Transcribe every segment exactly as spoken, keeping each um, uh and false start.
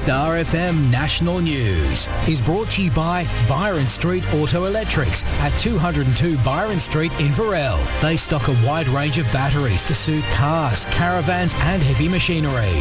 Star F M National News is brought to you by Byron Street Auto Electrics at two oh two Byron Street in Varel. They stock a wide range of batteries to suit cars, caravans and heavy machinery.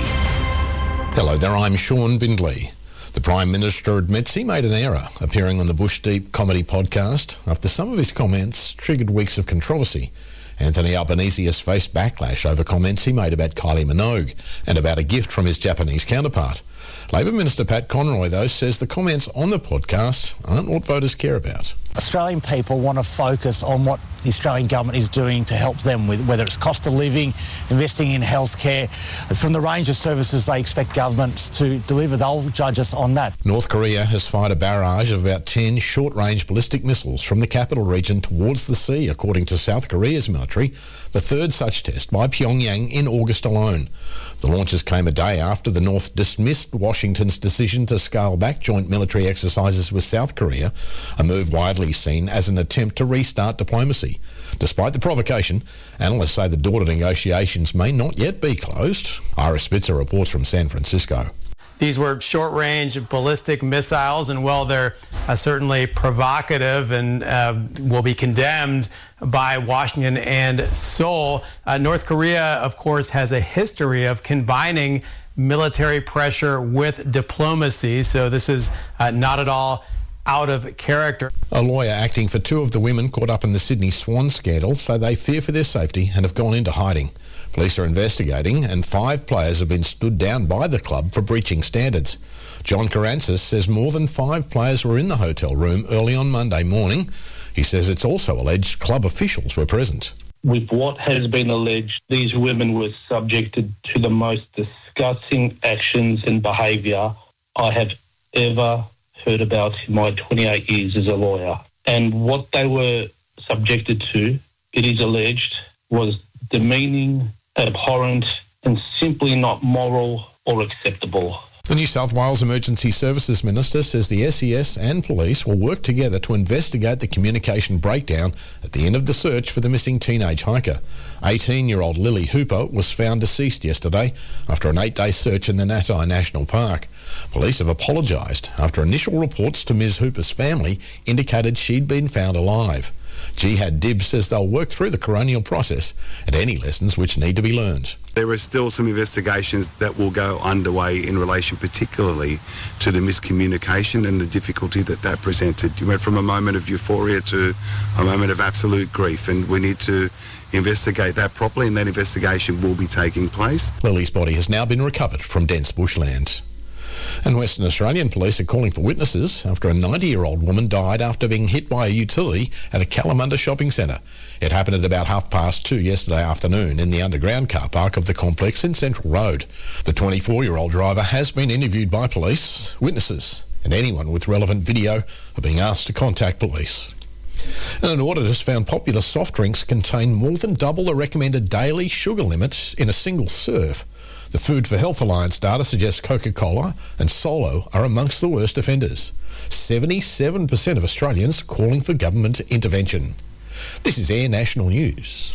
Hello there, I'm Sean Bindley. The Prime Minister admits he made an error appearing on the Bush Deep comedy podcast after some of his comments triggered weeks of controversy. Anthony Albanese has faced backlash over comments he made about Kylie Minogue and about a gift from his Japanese counterpart. Labor Minister Pat Conroy, though, says the comments on the podcast aren't what voters care about. Australian people want to focus on what the Australian government is doing to help them with, whether it's cost of living, investing in healthcare. From the range of services they expect governments to deliver, they'll judge us on that. North Korea has fired a barrage of about ten short-range ballistic missiles from the capital region towards the sea, according to South Korea's military, the third such test by Pyongyang in August alone. The launches came a day after the North dismissed Washington's decision to scale back joint military exercises with South Korea, a move widely seen as an attempt to restart diplomacy. Despite the provocation, analysts say the door to negotiations may not yet be closed. Ira Spitzer reports from San Francisco. These were short-range ballistic missiles, and while they're uh, certainly provocative and uh, will be condemned by Washington and Seoul, uh, North Korea, of course, has a history of combining military pressure with diplomacy, so this is uh, not at all out of character. A lawyer acting for two of the women caught up in the Sydney Swan scandal say they fear for their safety and have gone into hiding. Police are investigating and five players have been stood down by the club for breaching standards. John Karantzis says more than five players were in the hotel room early on Monday morning. He says it's also alleged club officials were present. With what has been alleged, these women were subjected to the most disgusting actions and behaviour I have ever heard about in my twenty-eight years as a lawyer. And what they were subjected to, it is alleged, was demeaning, abhorrent and simply not moral or acceptable. The New South Wales Emergency Services Minister says the S E S and police will work together to investigate the communication breakdown at the end of the search for the missing teenage hiker. eighteen-year-old Lily Hooper was found deceased yesterday after an eight-day search in the Natai National Park. Police have apologised after initial reports to Miz Hooper's family indicated she'd been found alive. Jihad Dib says they'll work through the coronial process and any lessons which need to be learned. There are still some investigations that will go underway in relation particularly to the miscommunication and the difficulty that that presented. You went from a moment of euphoria to a moment of absolute grief, and we need to investigate that properly, and that investigation will be taking place. Lily's body has now been recovered from dense bushland. And Western Australian police are calling for witnesses after a ninety-year-old woman died after being hit by a utility at a Kalamunda shopping centre. It happened at about half past two yesterday afternoon in the underground car park of the complex in Central Road. The twenty-four-year-old driver has been interviewed by police. Witnesses and anyone with relevant video are being asked to contact police. And an audit has found popular soft drinks contain more than double the recommended daily sugar limit in a single serve. The Food for Health Alliance data suggests Coca-Cola and Solo are amongst the worst offenders. seventy-seven percent of Australians calling for government intervention. This is Air National News.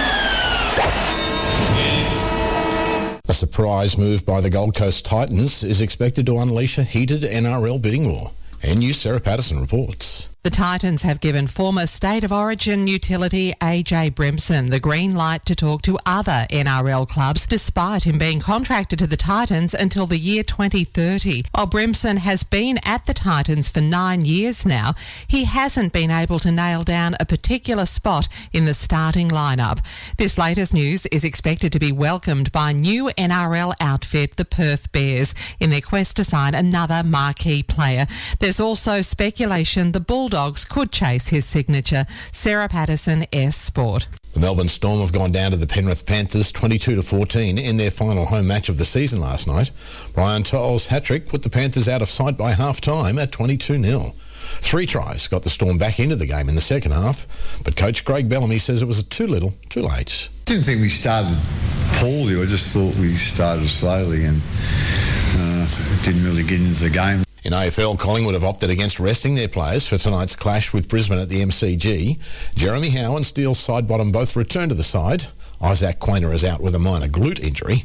A surprise move by the Gold Coast Titans is expected to unleash a heated N R L bidding war. N News' Sarah Patterson reports. The Titans have given former State of Origin utility A J Brimson the green light to talk to other N R L clubs, despite him being contracted to the Titans until the year twenty thirty. While Brimson has been at the Titans for nine years now, he hasn't been able to nail down a particular spot in the starting lineup. This latest news is expected to be welcomed by new N R L outfit, the Perth Bears, in their quest to sign another marquee player. There's also speculation the Bulldogs could chase his signature. Sarah Patterson, S Sport. The Melbourne Storm have gone down to the Penrith Panthers twenty-two to fourteen in their final home match of the season last night. Brian Toll's hat-trick put the Panthers out of sight by half-time at twenty-two nil. Three tries got the Storm back into the game in the second half, but coach Craig Bellamy says it was too little, too late. I didn't think we started poorly. I just thought we started slowly and uh, didn't really get into the game. In A F L, Collingwood have opted against resting their players for tonight's clash with Brisbane at the M C G. Jeremy Howe and Steele Sidebottom both return to the side. Isaac Quainer is out with a minor glute injury.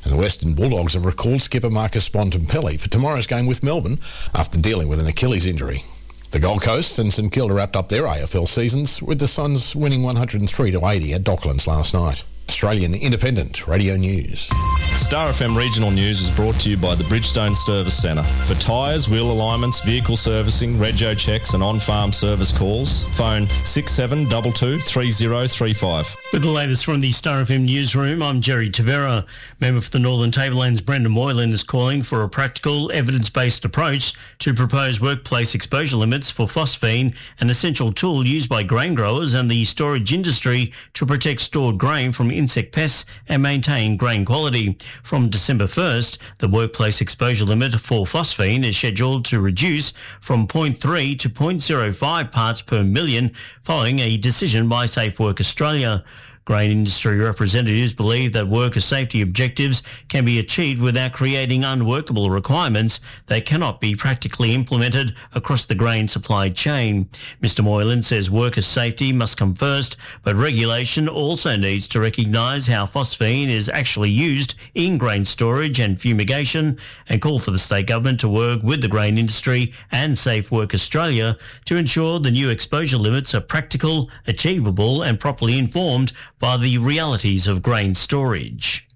And the Western Bulldogs have recalled skipper Marcus Bontempelli for tomorrow's game with Melbourne after dealing with an Achilles injury. The Gold Coast and St Kilda wrapped up their A F L seasons with the Suns winning one hundred three to eighty at Docklands last night. Australian Independent Radio News. Star F M Regional News is brought to you by the Bridgestone Service Centre. For tyres, wheel alignments, vehicle servicing, rego checks and on-farm service calls, phone six seven two two, three zero three five. With the latest from the Star F M newsroom, I'm Jerry Tavera. Member for the Northern Tablelands, Brendan Moylan, is calling for a practical, evidence-based approach to propose workplace exposure limits for phosphine, an essential tool used by grain growers and the storage industry to protect stored grain from insect pests and maintain grain quality. From December first, the workplace exposure limit for phosphine is scheduled to reduce from zero point three to zero point zero five parts per million following a decision by Safe Work Australia. Grain industry representatives believe that worker safety objectives can be achieved without creating unworkable requirements that cannot be practically implemented across the grain supply chain. Mister Moylan says worker safety must come first, but regulation also needs to recognise how phosphine is actually used in grain storage and fumigation, and call for the state government to work with the grain industry and Safe Work Australia to ensure the new exposure limits are practical, achievable and properly informed by the realities of grain storage.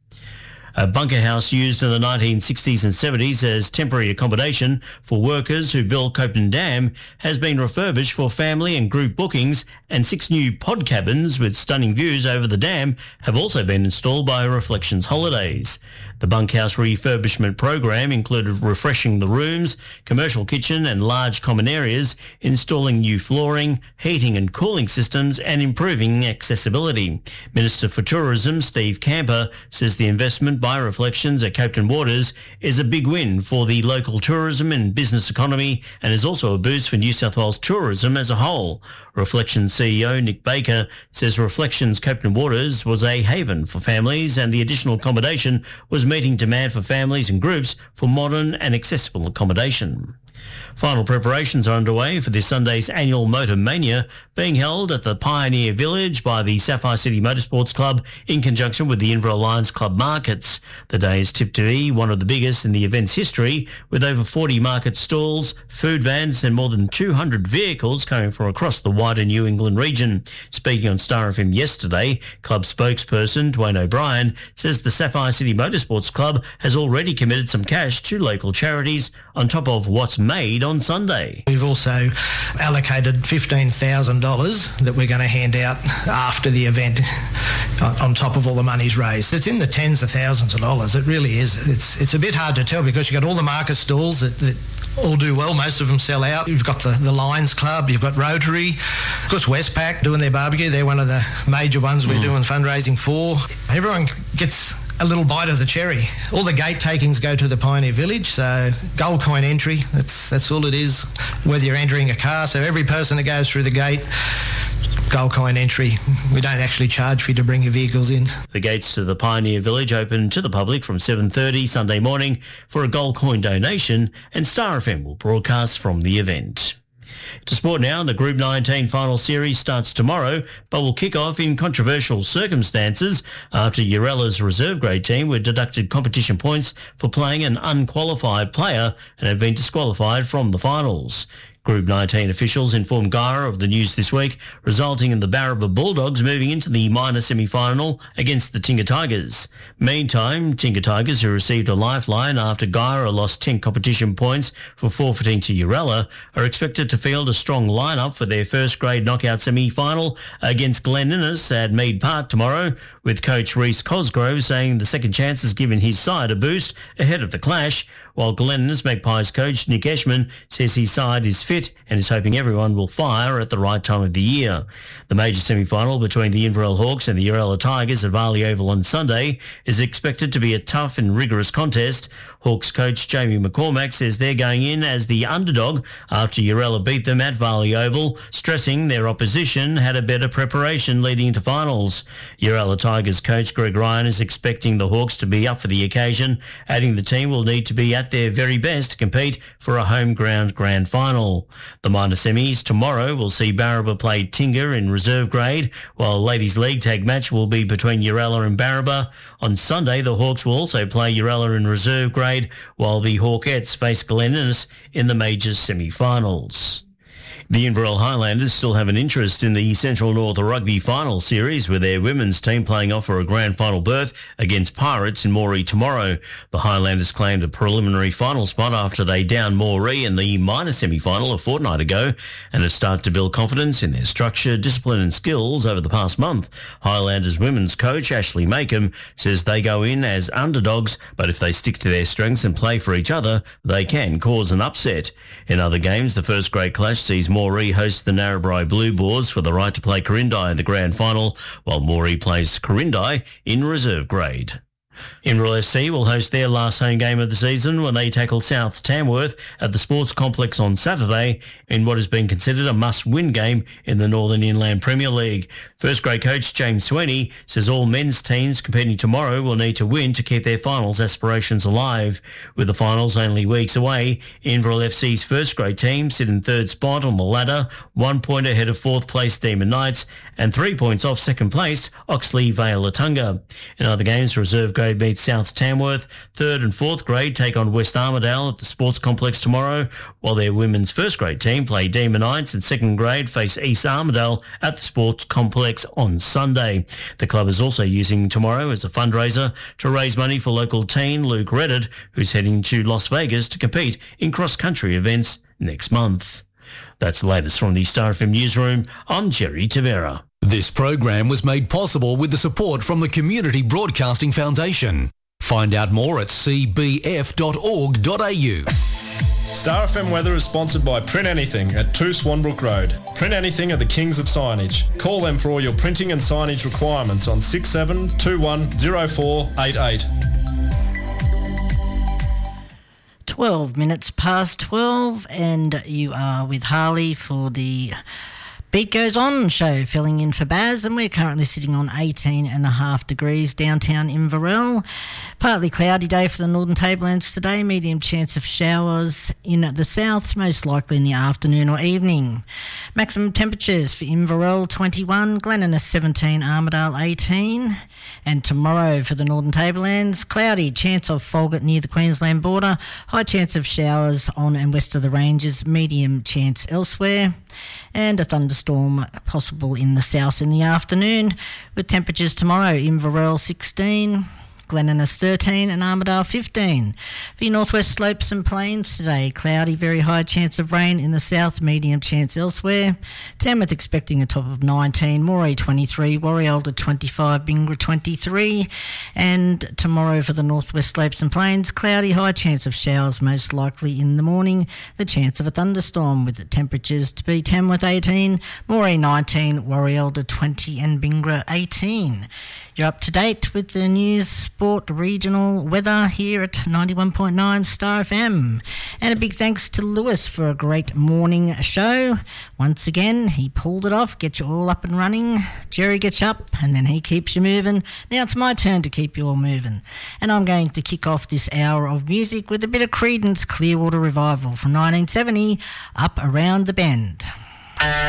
A bunker house used in the nineteen sixties and seventies as temporary accommodation for workers who built Copeland Dam has been refurbished for family and group bookings, and six new pod cabins with stunning views over the dam have also been installed by Reflections Holidays. The bunkhouse refurbishment program included refreshing the rooms, commercial kitchen and large common areas, installing new flooring, heating and cooling systems and improving accessibility. Minister for Tourism Steve Camper says the investment by Reflections at Copeland Waters is a big win for the local tourism and business economy and is also a boost for New South Wales tourism as a whole. Reflections C E O Nick Baker says Reflections Copeland Waters was a haven for families and the additional accommodation was meeting demand for families and groups for modern and accessible accommodation. Final preparations are underway for this Sunday's annual Motor Mania, being held at the Pioneer Village by the Sapphire City Motorsports Club in conjunction with the Inverell Lions Club markets. The day is tipped to be one of the biggest in the event's history, with over forty market stalls, food vans and more than two hundred vehicles coming from across the wider New England region. Speaking on Star F M yesterday, club spokesperson Dwayne O'Brien says the Sapphire City Motorsports Club has already committed some cash to local charities on top of what's made on Sunday. We've also allocated fifteen thousand dollars that we're going to hand out after the event on top of all the monies raised. It's in the tens of thousands of dollars. It really is. It's it's a bit hard to tell because you've got all the market stalls that, that all do well. Most of them sell out. You've got the, the Lions Club, you've got Rotary, of course Westpac doing their barbecue. They're one of the major ones we're mm. doing fundraising for. Everyone gets a little bite of the cherry. All the gate takings go to the Pioneer Village, so gold coin entry, that's that's all it is, whether you're entering a car. So every person that goes through the gate, gold coin entry. We don't actually charge for you to bring your vehicles in. The gates to the Pioneer Village open to the public from seven thirty Sunday morning for a gold coin donation, and Star F M will broadcast from the event. To sport now, the Group nineteen final series starts tomorrow, but will kick off in controversial circumstances after Urella's reserve grade team were deducted competition points for playing an unqualified player and have been disqualified from the finals. Group nineteen officials informed Guyra of the news this week, resulting in the Barraba Bulldogs moving into the minor semi-final against the Tinga Tigers. Meantime, Tinga Tigers, who received a lifeline after Guyra lost ten competition points for forfeiting to Urella, are expected to field a strong lineup for their first grade knockout semi-final against Glen Innes at Mead Park tomorrow, with coach Reece Cosgrove saying the second chance has given his side a boost ahead of the clash, while Glen Innes Magpies coach Nick Eshman says his side is fit and is hoping everyone will fire at the right time of the year. The major semi-final between the Inverell Hawks and the Urella Tigers at Varley Oval on Sunday is expected to be a tough and rigorous contest. Hawks coach Jamie McCormack says they're going in as the underdog after Urella beat them at Varley Oval, stressing their opposition had a better preparation leading into finals. Urella Tigers coach Greg Ryan is expecting the Hawks to be up for the occasion, adding the team will need to be at their very best to compete for a home ground grand final. final. The minor semis tomorrow will see Barraba play Tingha in reserve grade, while Ladies League tag match will be between Uralla and Barraba. On Sunday, the Hawks will also play Uralla in reserve grade, while the Hawkettes face Glen Innes in the majors semi-finals. The Inverell Highlanders still have an interest in the Central North Rugby Final Series, with their women's team playing off for a grand final berth against Pirates in Moree tomorrow. The Highlanders claimed a preliminary final spot after they downed Moree in the minor semi-final a fortnight ago, and have started to build confidence in their structure, discipline and skills over the past month. Highlanders women's coach Ashley Makem says they go in as underdogs, but if they stick to their strengths and play for each other, they can cause an upset. In other games, the first grade clash sees Moree host the Narrabri Blue Boars for the right to play Corindai in the grand final, while Moree plays Corindai in reserve grade. Inverell F C will host their last home game of the season when they tackle South Tamworth at the Sports Complex on Saturday in what has been considered a must-win game in the Northern Inland Premier League. First grade coach James Sweeney says all men's teams competing tomorrow will need to win to keep their finals aspirations alive. With the finals only weeks away, Inverell F C's first grade team sit in third spot on the ladder, one point ahead of fourth place Demon Knights and three points off second place Oxley Vale Latunga. In other games, reserve grade meets South Tamworth. Third and fourth grade take on West Armidale at the Sports Complex tomorrow, while their women's first grade team play Demon Knights, and second grade face East Armidale at the Sports Complex on Sunday. The club is also using tomorrow as a fundraiser to raise money for local teen Luke Reddit, who's heading to Las Vegas to compete in cross-country events next month. That's the latest from the Star F M newsroom. I'm Jerry Tavera. This program was made possible with the support from the Community Broadcasting Foundation. Find out more at c b f dot org dot a u. Star F M weather is sponsored by Print Anything at two Swanbrook Road. Print Anything are the kings of signage. Call them for all your printing and signage requirements on six seven two one zero four eight eight. twelve minutes past twelve, and you are with Harley for the Beat Goes On show, filling in for Baz, and we're currently sitting on eighteen and a half degrees downtown Inverell. Partly cloudy day for the Northern Tablelands today, medium chance of showers in the south, most likely in the afternoon or evening. Maximum temperatures for Inverell twenty-one, Glen Innes seventeen, Armidale eighteen. And tomorrow for the Northern Tablelands, cloudy, chance of fog near the Queensland border, high chance of showers on and west of the ranges, medium chance elsewhere, and a thunderstorm possible in the south in the afternoon, with temperatures tomorrow, Inverell sixteen, Glen Innes thirteen and Armidale fifteen. For your northwest slopes and plains today, cloudy, very high chance of rain in the south, medium chance elsewhere. Tamworth expecting a top of nineteen, Moree twenty-three, Warrialda twenty-five, Bingra twenty-three. And tomorrow for the northwest slopes and plains, cloudy, high chance of showers most likely in the morning, the chance of a thunderstorm, with the temperatures to be Tamworth eighteen, Moree nineteen, Warrialda twenty and Bingra eighteen. You're up to date with the news, sport, regional weather here at ninety-one point nine Star F M. And a big thanks to Lewis for a great morning show. Once again, he pulled it off, get you all up and running. Jerry gets you up and then he keeps you moving. Now it's my turn to keep you all moving. And I'm going to kick off this hour of music with a bit of Creedence Clearwater Revival from nineteen seventy, Up Around the Bend.